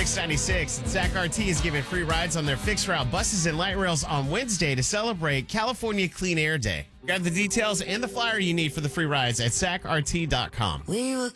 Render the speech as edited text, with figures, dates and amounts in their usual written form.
Mix 96. Zach RT is giving free rides on their fixed route buses and light rails on Wednesday to celebrate California Clean Air Day. Grab the details and the flyer you need for the free rides at zachrt.com. We were